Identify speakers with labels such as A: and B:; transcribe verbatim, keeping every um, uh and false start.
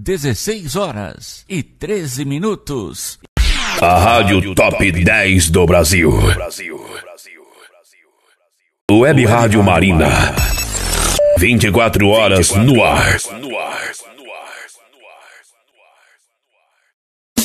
A: dezesseis horas e treze minutos.
B: A Rádio Top dez do Brasil. Web Rádio Marina. vinte e quatro horas no ar.